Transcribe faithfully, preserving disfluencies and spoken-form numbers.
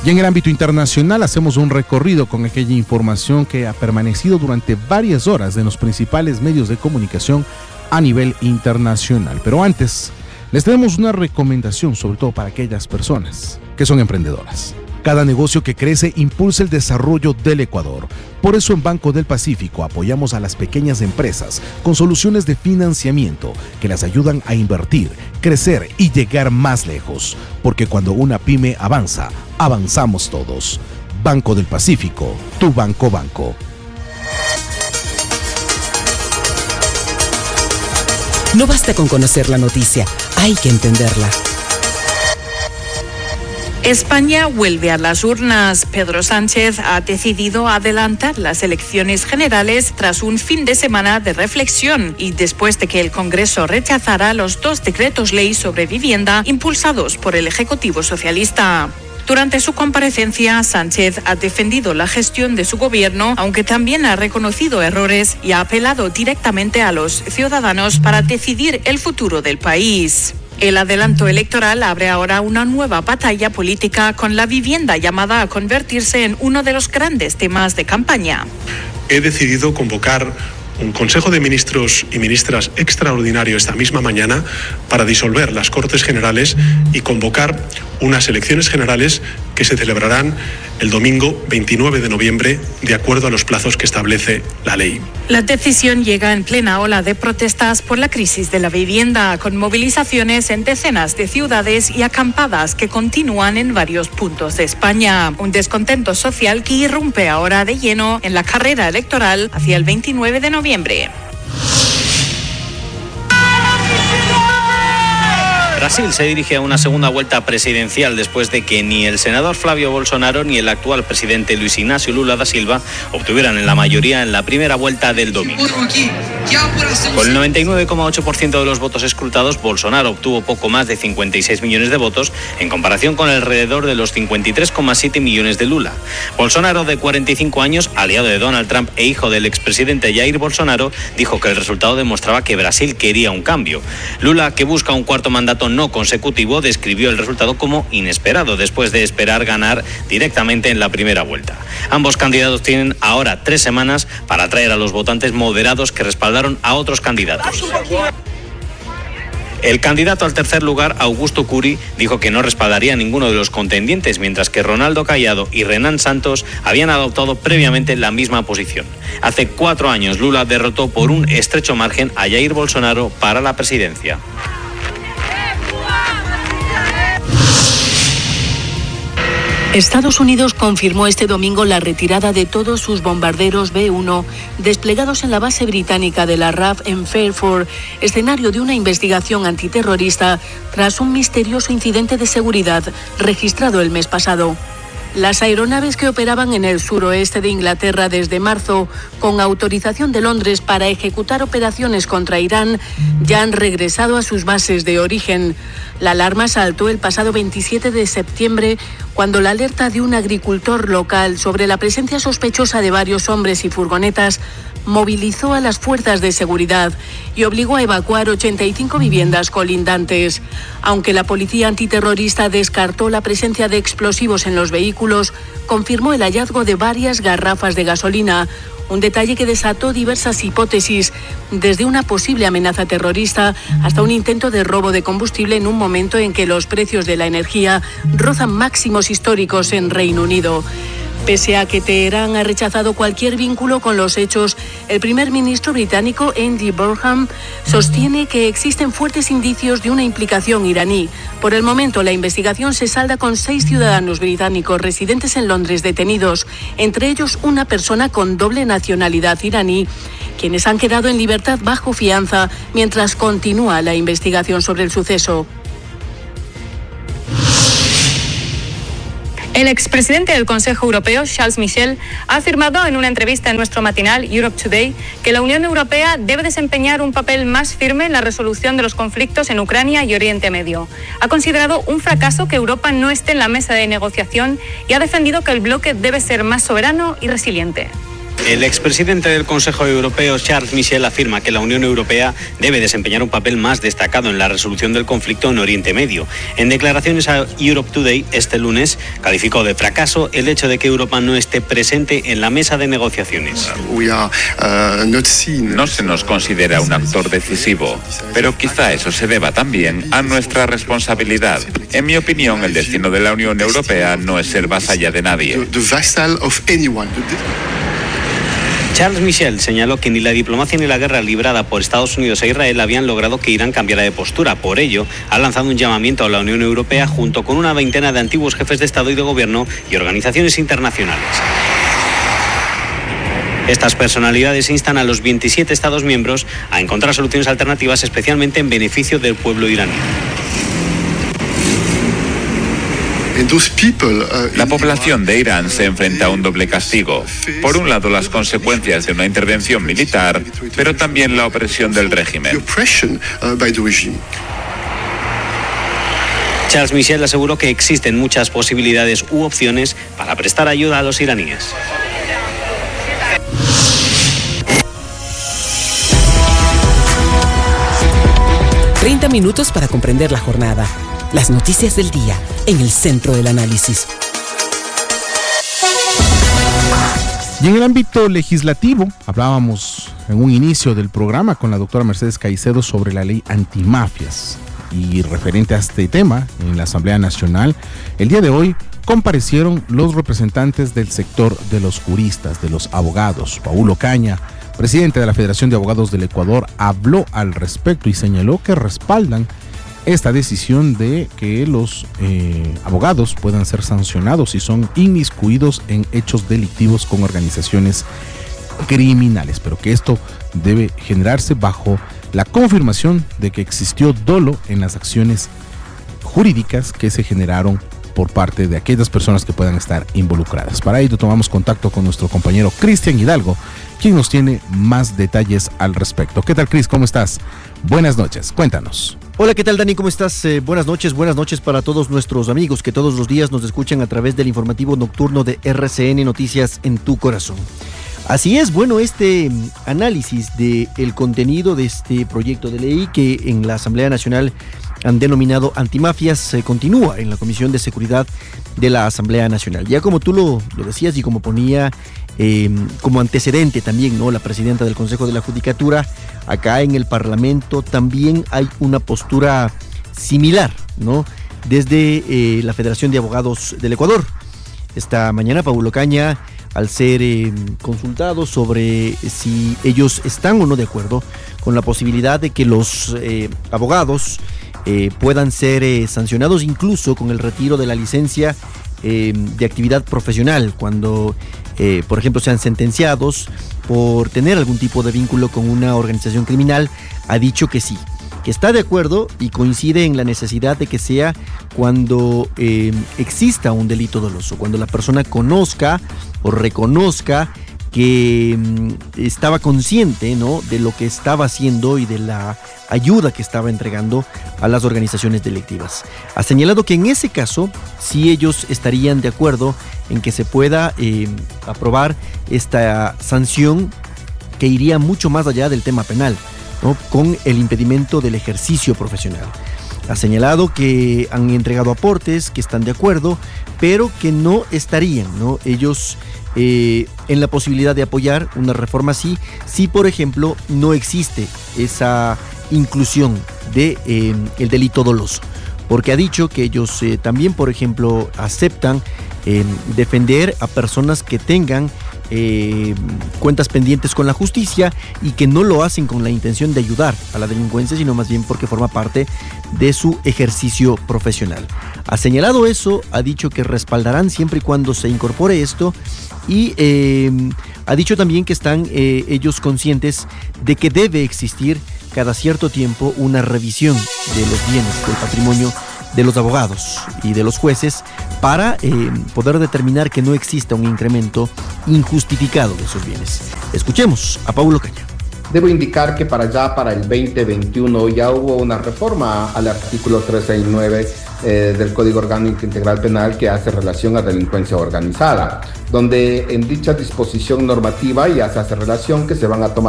Y en el ámbito internacional hacemos un recorrido con aquella información que ha permanecido durante varias horas en los principales medios de comunicación a nivel internacional. Pero antes, les tenemos una recomendación, sobre todo para aquellas personas que son emprendedoras. Cada negocio que crece impulsa el desarrollo del Ecuador. Por eso en Banco del Pacífico apoyamos a las pequeñas empresas con soluciones de financiamiento que las ayudan a invertir, crecer y llegar más lejos. Porque cuando una pyme avanza, avanzamos todos. Banco del Pacífico, tu banco banco. No basta con conocer la noticia, hay que entenderla. España vuelve a las urnas. Pedro Sánchez ha decidido adelantar las elecciones generales tras un fin de semana de reflexión y después de que el Congreso rechazara los dos decretos ley sobre vivienda impulsados por el Ejecutivo Socialista. Durante su comparecencia, Sánchez ha defendido la gestión de su gobierno, aunque también ha reconocido errores y ha apelado directamente a los ciudadanos para decidir el futuro del país. El adelanto electoral abre ahora una nueva batalla política con la vivienda llamada a convertirse en uno de los grandes temas de campaña. He decidido convocar un Consejo de Ministros y Ministras extraordinario esta misma mañana para disolver las Cortes Generales y convocar unas elecciones generales que se celebrarán el domingo veintinueve de noviembre, de acuerdo a los plazos que establece la ley. La decisión llega en plena ola de protestas por la crisis de la vivienda, con movilizaciones en decenas de ciudades y acampadas que continúan en varios puntos de España. Un descontento social que irrumpe ahora de lleno en la carrera electoral hacia el veintinueve de noviembre. Brasil se dirige a una segunda vuelta presidencial después de que ni el senador Flavio Bolsonaro ni el actual presidente Luis Ignacio Lula da Silva obtuvieran en la mayoría en la primera vuelta del domingo. Con el noventa y nueve coma ocho por ciento de los votos escrutados, Bolsonaro obtuvo poco más de cincuenta y seis millones de votos en comparación con alrededor de los cincuenta y tres coma siete millones de Lula. Bolsonaro, de cuarenta y cinco años, aliado de Donald Trump e hijo del expresidente Jair Bolsonaro, dijo que el resultado demostraba que Brasil quería un cambio. Lula, que busca un cuarto mandato no consecutivo, describió el resultado como inesperado después de esperar ganar directamente en la primera vuelta. Ambos candidatos tienen ahora tres semanas para atraer a los votantes moderados que respaldaron a otros candidatos. El candidato al tercer lugar, Augusto Curi, dijo que no respaldaría a ninguno de los contendientes, mientras que Ronaldo Cayado y Renan Santos habían adoptado previamente la misma posición. Hace cuatro años, Lula derrotó por un estrecho margen a Jair Bolsonaro para la presidencia. Estados Unidos confirmó este domingo la retirada de todos sus bombarderos B uno desplegados en la base británica de la R A F en Fairford, escenario de una investigación antiterrorista tras un misterioso incidente de seguridad registrado el mes pasado. Las aeronaves que operaban en el suroeste de Inglaterra desde marzo, con autorización de Londres para ejecutar operaciones contra Irán, ya han regresado a sus bases de origen. La alarma saltó el pasado veintisiete de septiembre, cuando la alerta de un agricultor local sobre la presencia sospechosa de varios hombres y furgonetas movilizó a las fuerzas de seguridad y obligó a evacuar ochenta y cinco viviendas colindantes. Aunque la policía antiterrorista descartó la presencia de explosivos en los vehículos, confirmó el hallazgo de varias garrafas de gasolina, un detalle que desató diversas hipótesis, desde una posible amenaza terrorista hasta un intento de robo de combustible en un momento en que los precios de la energía rozan máximos históricos en Reino Unido. Pese a que Teherán ha rechazado cualquier vínculo con los hechos, el primer ministro británico Andy Burnham sostiene que existen fuertes indicios de una implicación iraní. Por el momento, la investigación se salda con seis ciudadanos británicos residentes en Londres detenidos, entre ellos una persona con doble nacionalidad iraní, quienes han quedado en libertad bajo fianza mientras continúa la investigación sobre el suceso. El expresidente del Consejo Europeo, Charles Michel, ha afirmado en una entrevista en nuestro matinal Europe Today que la Unión Europea debe desempeñar un papel más firme en la resolución de los conflictos en Ucrania y Oriente Medio. Ha considerado un fracaso que Europa no esté en la mesa de negociación y ha defendido que el bloque debe ser más soberano y resiliente. El expresidente del Consejo Europeo, Charles Michel, afirma que la Unión Europea debe desempeñar un papel más destacado en la resolución del conflicto en Oriente Medio. En declaraciones a Europe Today este lunes, calificó de fracaso el hecho de que Europa no esté presente en la mesa de negociaciones. No se nos considera un actor decisivo, pero quizá eso se deba también a nuestra responsabilidad. En mi opinión, el destino de la Unión Europea no es ser vasalla de nadie. Charles Michel señaló que ni la diplomacia ni la guerra librada por Estados Unidos e Israel habían logrado que Irán cambiara de postura. Por ello, ha lanzado un llamamiento a la Unión Europea junto con una veintena de antiguos jefes de Estado y de Gobierno y organizaciones internacionales. Estas personalidades instan a los veintisiete Estados miembros a encontrar soluciones alternativas, especialmente en beneficio del pueblo iraní. La población de Irán se enfrenta a un doble castigo. Por un lado, las consecuencias de una intervención militar, pero también la opresión del régimen. Charles Michel aseguró que existen muchas posibilidades u opciones para prestar ayuda a los iraníes. treinta minutos para comprender la jornada. Las noticias del día en el centro del análisis. Y en el ámbito legislativo, hablábamos en un inicio del programa con la doctora Mercedes Caicedo sobre la ley antimafias. Y referente a este tema, en la Asamblea Nacional, el día de hoy comparecieron los representantes del sector de los juristas, de los abogados. Paul Ocaña, presidente de la Federación de Abogados del Ecuador, habló al respecto y señaló que respaldan esta decisión de que los eh, abogados puedan ser sancionados si son inmiscuidos en hechos delictivos con organizaciones criminales, pero que esto debe generarse bajo la confirmación de que existió dolo en las acciones jurídicas que se generaron por parte de aquellas personas que puedan estar involucradas. Para ello tomamos contacto con nuestro compañero Cristian Hidalgo, quien nos tiene más detalles al respecto. ¿Qué tal, Cris? ¿Cómo estás? Buenas noches, cuéntanos. Hola, ¿qué tal, Dani? ¿Cómo estás? Eh, buenas noches, buenas noches para todos nuestros amigos que todos los días nos escuchan a través del informativo nocturno de R C N Noticias en tu corazón. Así es, bueno, este análisis del contenido de este proyecto de ley que en la Asamblea Nacional han denominado antimafias se continúa en la Comisión de Seguridad de la Asamblea Nacional. Ya como tú lo, lo decías y como ponía eh, como antecedente también, ¿no?, la presidenta del Consejo de la Judicatura, acá en el Parlamento también hay una postura similar, ¿no?, desde eh, la Federación de Abogados del Ecuador. Esta mañana Paul Ocaña, al ser eh, consultado sobre si ellos están o no de acuerdo con la posibilidad de que los eh, abogados eh, puedan ser eh, sancionados incluso con el retiro de la licencia eh, de actividad profesional cuando, eh, por ejemplo, sean sentenciados por tener algún tipo de vínculo con una organización criminal, ha dicho que sí, que está de acuerdo y coincide en la necesidad de que sea cuando eh, exista un delito doloso, cuando la persona conozca o reconozca que mm, estaba consciente, ¿no?, de lo que estaba haciendo y de la ayuda que estaba entregando a las organizaciones delictivas. Ha señalado que en ese caso sí ellos estarían de acuerdo en que se pueda eh, aprobar esta sanción que iría mucho más allá del tema penal, ¿no?, con el impedimento del ejercicio profesional. Ha señalado que han entregado aportes, que están de acuerdo, pero que no estarían, ¿no?, ellos eh, en la posibilidad de apoyar una reforma así, si por ejemplo no existe esa inclusión de eh, el delito doloso, porque ha dicho que ellos eh, también, por ejemplo, aceptan eh, defender a personas que tengan Eh, cuentas pendientes con la justicia y que no lo hacen con la intención de ayudar a la delincuencia, sino más bien porque forma parte de su ejercicio profesional. Ha señalado eso, ha dicho que respaldarán siempre y cuando se incorpore esto y eh, ha dicho también que están eh, ellos conscientes de que debe existir cada cierto tiempo una revisión de los bienes, del patrimonio de los abogados y de los jueces para eh, poder determinar que no exista un incremento injustificado de esos bienes. Escuchemos a Paul Ocaña. Debo indicar que para allá, para el veinte veintiuno, ya hubo una reforma al artículo trescientos sesenta y nueve eh, del Código Orgánico Integral Penal que hace relación a delincuencia organizada, donde en dicha disposición normativa ya se hace relación que se van a tomar